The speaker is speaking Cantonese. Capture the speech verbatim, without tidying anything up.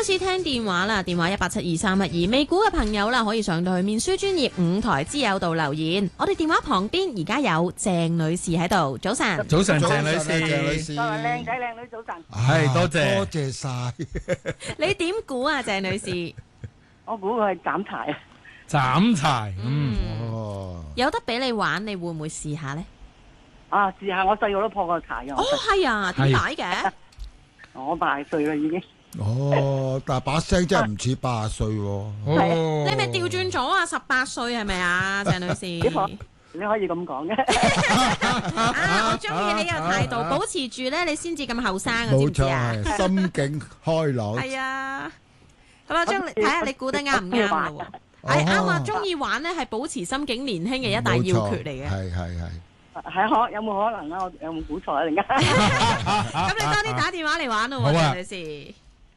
始聽電話啦，電話一八七二三一二，未估嘅朋友啦，可以上到去面書專頁五台之友度留言。我哋電話旁邊而家有鄭女士喺度，早晨。 早晨，鄭女士。 鄭女士。 各位靚仔靚女早晨。 係，多謝。 多謝晒。 你點估啊，鄭女士？ 我估佢係斬柴啊。 斬柴，嗯。 哦。 有得俾你玩，你會唔會試下呢？ 啊，試下我細個都破過柴嘅。 哦，係啊，點解嘅？ 我八歲啦已經。 哦，但係把聲真係唔似八十歲喎。 哦， 你咪調轉咗啊！十八歲係咪啊，鄭女士？ 你可以咁講嘅。 啊，我中意你個態度，保持住咧，你先至咁後生啊，知唔知啊？ 冇錯，心境開朗。 係啊，好啦，將睇下你估得啱唔啱啦喎。係啱啊，中意玩咧係保持心境年輕嘅一大要訣嚟嘅。 係係係。 係可有冇可能啊？我有冇估錯啊？而家。 咁你多啲打電話嚟玩咯喎，鄭女士。